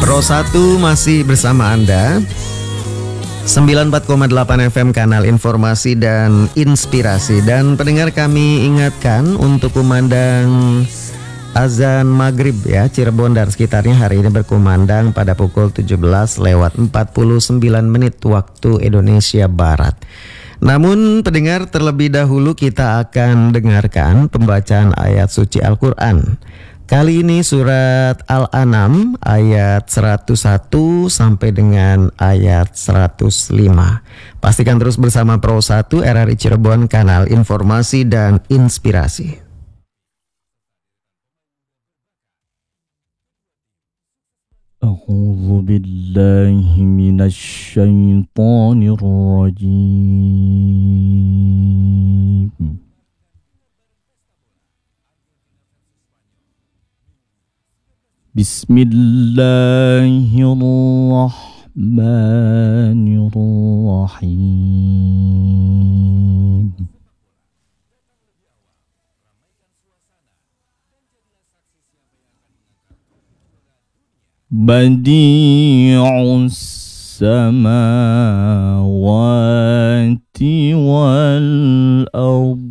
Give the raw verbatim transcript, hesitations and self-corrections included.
Pro satu masih bersama Anda. sembilan puluh empat koma delapan F M kanal informasi dan inspirasi. Dan pendengar, kami ingatkan untuk kumandang azan maghrib ya, Cirebon dan sekitarnya hari ini berkumandang pada pukul tujuh belas lewat empat puluh sembilan menit waktu Indonesia Barat. Namun pendengar, terlebih dahulu kita akan dengarkan pembacaan ayat suci Al-Quran. Kali ini surat Al-An'am ayat seratus satu sampai dengan ayat seratus lima. Pastikan terus bersama Pro satu R R I Cirebon, kanal informasi dan inspirasi. A'udzu billahi minasy syaithanir rajim. Bismillahirrahmanirrahim. Badi'us samawati wal ardh